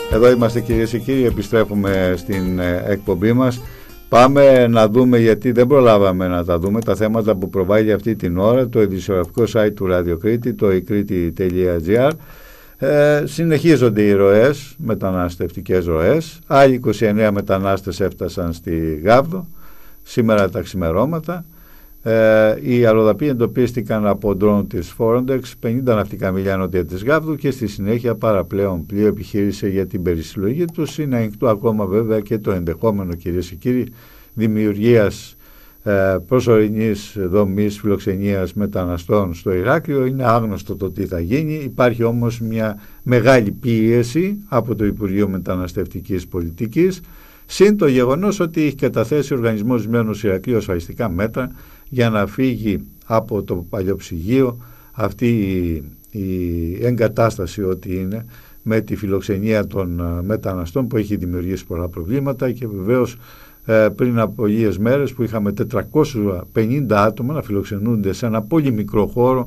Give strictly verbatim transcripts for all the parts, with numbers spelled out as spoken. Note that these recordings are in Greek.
Εδώ είμαστε κυρίες και κύριοι, επιστρέφουμε στην εκπομπή μας. Πάμε να δούμε, γιατί δεν προλάβαμε να τα δούμε, τα θέματα που προβάλλει αυτή την ώρα το ειδησιογραφικό site του Ραδιοκρίτη, το ikritti τελεία gr. Ε, συνεχίζονται οι ροές, μεταναστευτικές ροές. Άλλοι είκοσι εννέα μετανάστες έφτασαν στη Γάβδο σήμερα τα ξημερώματα. Ε, οι αλλοδαποί εντοπίστηκαν από ντρόν της Forendex πενήντα ναυτικά μιλιά νότια της Γάβδου και στη συνέχεια παραπλέον πλοίο επιχείρησε για την περισυλλογή τους. Είναι ανοιχτό ακόμα βέβαια και το ενδεχόμενο, κυρίες και κύριοι, δημιουργίας ε, προσωρινής δομής φιλοξενίας μεταναστών στο Ηράκλειο. Είναι άγνωστο το τι θα γίνει. Υπάρχει όμως μια μεγάλη πίεση από το Υπουργείο Μεταναστευτικής Πολιτικής, συν το γεγονός ότι έχει καταθέσει ο Οργανισμός Μιώνος Ηρακλείου ασφαλιστικά μέτρα για να φύγει από το παλιοψυγείο αυτή η, η εγκατάσταση ότι είναι με τη φιλοξενία των μεταναστών που έχει δημιουργήσει πολλά προβλήματα. Και βεβαίως ε, πριν από λίγες μέρες που είχαμε τετρακόσια πενήντα άτομα να φιλοξενούνται σε ένα πολύ μικρό χώρο,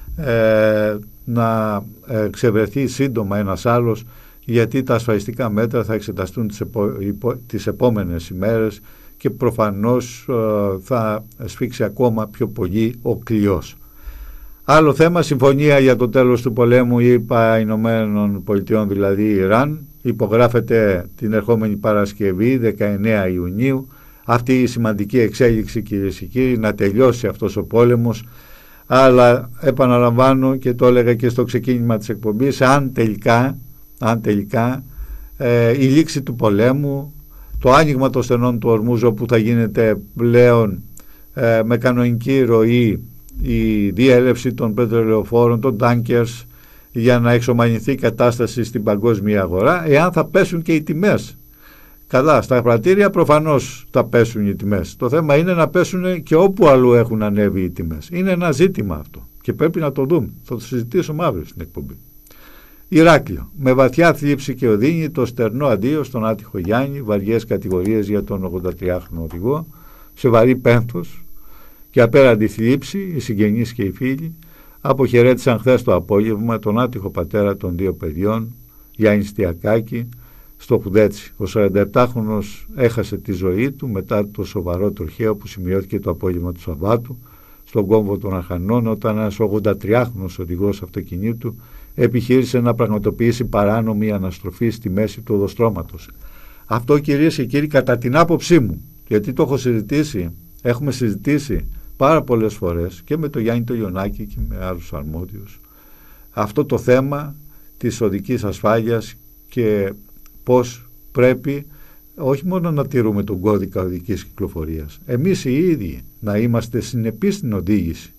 ε, να ε, ξεβρεθεί σύντομα ένας άλλος, γιατί τα ασφαλιστικά μέτρα θα εξεταστούν τις, επο, υπο, τις επόμενες ημέρες και προφανώς ε, θα σφίξει ακόμα πιο πολύ ο κλειός. Άλλο θέμα, συμφωνία για το τέλος του πολέμου ΗΠΑ Ηνωμένων Πολιτειών, δηλαδή Ιράν, υπογράφεται την ερχόμενη Παρασκευή δεκαεννέα Ιουνίου. Αυτή η σημαντική εξέλιξη, κυρίες και κύριοι, να τελειώσει αυτός ο πόλεμος, αλλά επαναλαμβάνω και το έλεγα και στο ξεκίνημα της εκπομπής, αν τελικά, αν τελικά ε, η λήξη του πολέμου, το άνοιγμα των στενών του Ορμούζ, όπου θα γίνεται πλέον ε, με κανονική ροή η διέλευση των πετρελαιοφόρων, των tankers, για να εξομαλυνθεί η κατάσταση στην παγκόσμια αγορά, εάν θα πέσουν και οι τιμές. Καλά, στα πρατήρια προφανώς θα πέσουν οι τιμές. Το θέμα είναι να πέσουν και όπου αλλού έχουν ανέβει οι τιμές. Είναι ένα ζήτημα αυτό και πρέπει να το δούμε. Θα το συζητήσουμε αύριο στην εκπομπή. Ηράκλειο. Με βαθιά θλίψη και οδύνη το στερνό αντίο στον άτυχο Γιάννη, βαριές κατηγορίες για τον ογδοντατριάχρονο οδηγό, σε βαρύ πένθος και απέραντη θλίψη, οι συγγενείς και οι φίλοι αποχαιρέτησαν χθες το απόγευμα τον άτυχο πατέρα των δύο παιδιών, Γιάννη Στιακάκη, στο Χουδέτσι. Ο σαρανταεπτάχρονος έχασε τη ζωή του μετά το σοβαρό τροχαίο που σημειώθηκε το απόγευμα του Σαββάτου στον κόμβο των Αχανών, όταν ένας ογδοντατριάχρονος οδηγός αυτοκινήτου επιχείρησε να πραγματοποιήσει παράνομη αναστροφή στη μέση του οδοστρώματος. Αυτό, κυρίες και κύριοι, κατά την άποψή μου, γιατί το έχω συζητήσει, έχουμε συζητήσει πάρα πολλές φορές και με τον Γιάννη το Λιονάκη και με άλλους αρμόδιους, αυτό το θέμα της οδικής ασφάλειας και πώς πρέπει όχι μόνο να τηρούμε τον κώδικα οδικής κυκλοφορίας, εμείς οι ίδιοι να είμαστε συνεπείς στην οδήγηση.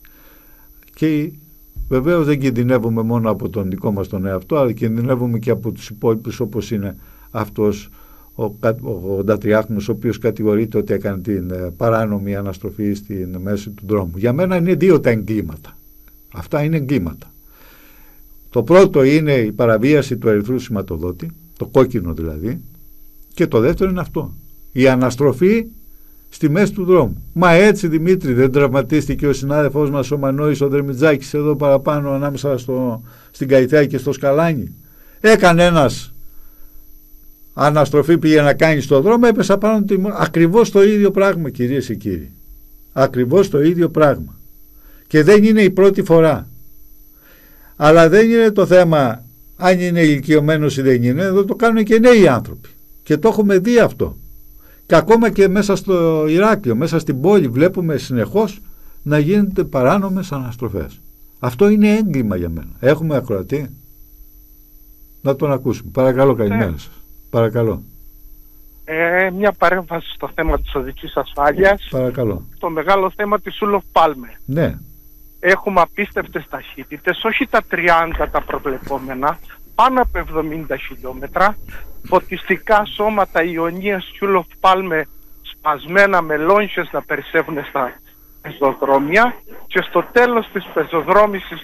Και βεβαίως δεν κινδυνεύουμε μόνο από τον δικό μας τον εαυτό, αλλά κινδυνεύουμε και από τους υπόλοιπους, όπως είναι αυτός ο ογδοντατριάχρονος, ο οποίος κατηγορείται ότι έκανε την παράνομη αναστροφή στην μέση του δρόμου. Για μένα είναι δύο τα εγκλήματα. Αυτά είναι εγκλήματα. Το πρώτο είναι η παραβίαση του ερυθρού σηματοδότη, το κόκκινο δηλαδή, και το δεύτερο είναι αυτό, η αναστροφή στη μέση του δρόμου. Μα έτσι, Δημήτρη, δεν τραυματίστηκε ο συνάδελφός μας ο Μανώης ο Δερμιτζάκης εδώ παραπάνω ανάμεσα στο, στην Καϊθέα και στο Σκαλάνι? Έκανε ένας αναστροφή, πήγε να κάνει στο δρόμο, έπεσε πάνω του. Ακριβώς το ίδιο πράγμα, κυρίες και κύριοι. Ακριβώς το ίδιο πράγμα. Και δεν είναι η πρώτη φορά. Αλλά δεν είναι το θέμα αν είναι ηλικιωμένος ή δεν είναι. Εδώ το κάνουν και νέοι άνθρωποι. Και το έχουμε δει αυτό. Και ακόμα και μέσα στο Ηράκλειο, μέσα στην πόλη, βλέπουμε συνεχώς να γίνονται παράνομες αναστροφές. Αυτό είναι έγκλημα για μένα. Έχουμε ακροατή? Να τον ακούσουμε. Παρακαλώ, καλημέρα σας. Παρακαλώ. Ε, μια παρέμβαση στο θέμα της οδικής ασφάλειας. Παρακαλώ. Το μεγάλο θέμα της Olof Palme. Ναι. Έχουμε απίστευτες ταχύτητες, όχι τα τριάντα τα προβλεπόμενα, πάνω από εβδομήντα χιλιόμετρα, φωτιστικά σώματα Ιωνίας και Olof Palme σπασμένα με λόγχες να περισσεύουν στα πεζοδρόμια, και στο τέλος της πεζοδρόμησης